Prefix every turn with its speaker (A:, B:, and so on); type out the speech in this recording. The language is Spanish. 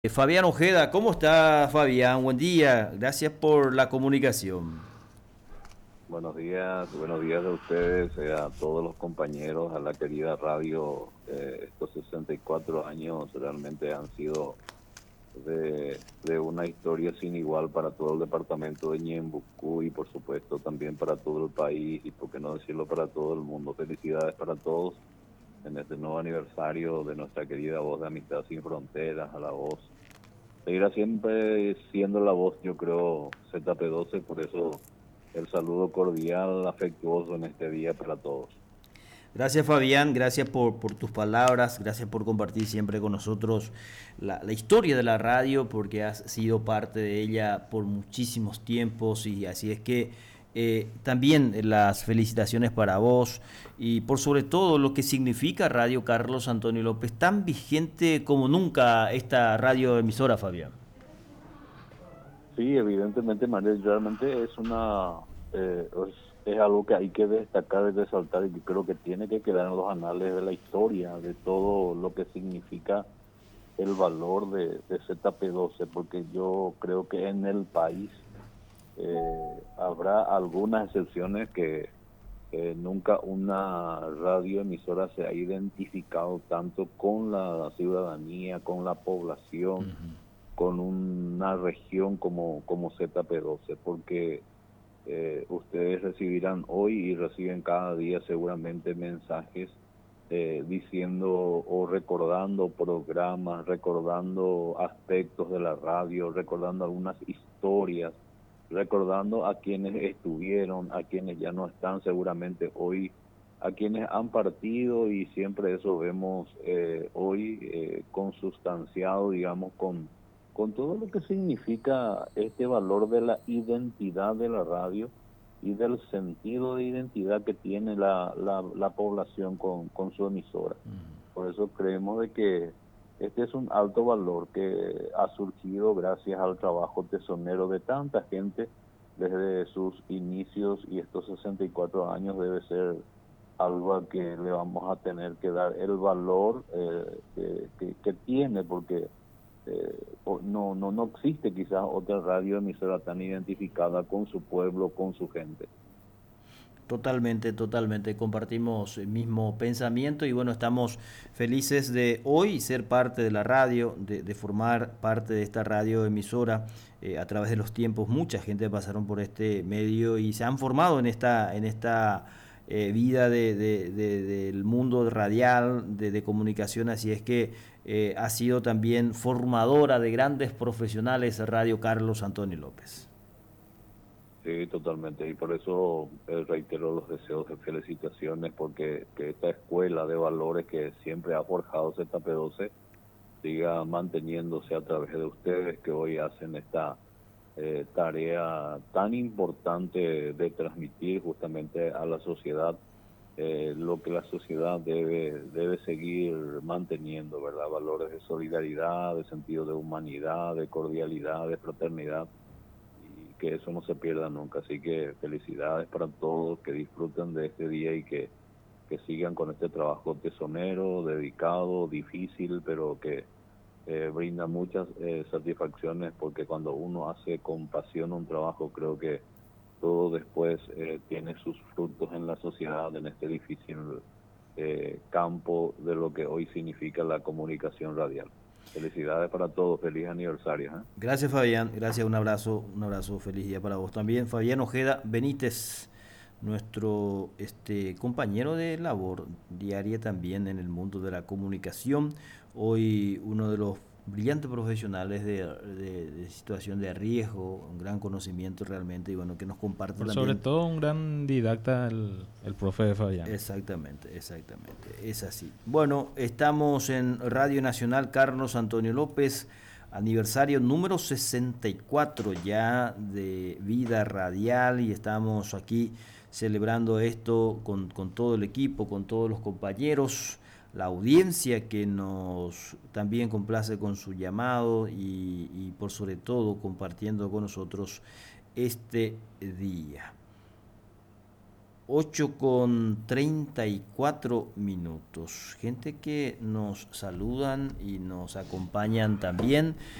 A: Fabián Ojeda, ¿cómo está Fabián? Buen día, gracias por la comunicación.
B: Buenos días a ustedes, a todos los compañeros, a la querida radio. Estos 64 años realmente han sido de una historia sin igual para todo el departamento de Ñembucú y por supuesto también para todo el país y por qué no decirlo para todo el mundo. Felicidades para todos en este nuevo aniversario de nuestra querida voz de Amistad Sin Fronteras, a la voz. Seguirá siempre siendo la voz, yo creo, ZP12, por eso el saludo cordial, afectuoso en este día para todos.
A: Gracias Fabián, gracias por tus palabras, gracias por compartir siempre con nosotros la historia de la radio, porque has sido parte de ella por muchísimos tiempos y así es que también las felicitaciones para vos y por sobre todo lo que significa Radio Carlos Antonio López, tan vigente como nunca esta radio emisora, Fabián.
B: Sí, evidentemente, María, realmente es algo que hay que destacar y resaltar y que creo que tiene que quedar en los anales de la historia, de todo lo que significa el valor de ZP12, porque yo creo que en el país habrá algunas excepciones que nunca una radioemisora se ha identificado tanto con la ciudadanía, con la población, con una región como ZP12, porque ustedes recibirán hoy y reciben cada día seguramente mensajes diciendo o recordando programas, recordando aspectos de la radio, recordando algunas historias, recordando a quienes estuvieron, a quienes ya no están seguramente hoy, a quienes han partido y siempre eso vemos hoy consustanciado, digamos, con todo lo que significa este valor de la identidad de la radio y del sentido de identidad que tiene la población con su emisora. Por eso creemos de que este es un alto valor que ha surgido gracias al trabajo tesonero de tanta gente desde sus inicios, y estos 64 años debe ser algo al que le vamos a tener que dar el valor que tiene, porque no existe quizás otra radioemisora tan identificada con su pueblo, con su gente.
A: Totalmente, totalmente. Compartimos el mismo pensamiento y bueno, estamos felices de hoy ser parte de la radio, de formar parte de esta radio emisora a través de los tiempos. Mucha gente pasaron por este medio y se han formado en esta vida del mundo radial, de comunicación. Así es que ha sido también formadora de grandes profesionales Radio Carlos Antonio López.
B: Sí, totalmente. Y por eso reitero los deseos de felicitaciones, porque que esta escuela de valores que siempre ha forjado ZP12 siga manteniéndose a través de ustedes que hoy hacen esta tarea tan importante de transmitir justamente a la sociedad lo que la sociedad debe seguir manteniendo, ¿verdad? Valores de solidaridad, de sentido de humanidad, de cordialidad, de fraternidad, y que eso no se pierda nunca. Así que felicidades para todos, que disfruten de este día y que sigan con este trabajo tesonero, dedicado, difícil, pero que brinda muchas satisfacciones, porque cuando uno hace con pasión un trabajo, creo que todo después tiene sus frutos en la sociedad, en este difícil campo de lo que hoy significa la comunicación radial. Felicidades para todos, feliz aniversario. ¿Eh?
A: Gracias Fabián, gracias, un abrazo, feliz día para vos también. Fabián Ojeda Benítez, nuestro compañero de labor diaria también en el mundo de la comunicación, hoy uno de los brillantes profesionales de situación de riesgo, un gran conocimiento realmente y bueno, que nos comparte
C: Por sobre
A: también.
C: todo un gran didacta el profe de Fabián.
A: Exactamente, exactamente, es así. Bueno, estamos en Radio Nacional Carlos Antonio López, aniversario número 64 ya de vida radial y estamos aquí celebrando esto con todo el equipo, con todos los compañeros, la audiencia que nos también complace con su llamado y por sobre todo compartiendo con nosotros este día. 8:34. Gente que nos saludan y nos acompañan también.